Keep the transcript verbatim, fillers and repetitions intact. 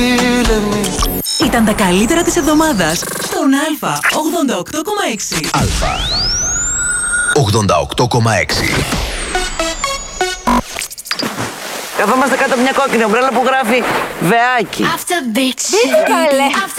Ήταν τα καλύτερα της εβδομάδας στον Α ογδόντα οκτώ κόμμα έξι. Α ογδόντα οκτώ κόμμα έξι. Καθόμαστε κάτω από μια κόκκινη ομπρέλα που γράφει Βεάκι. After bitch. Καλέ.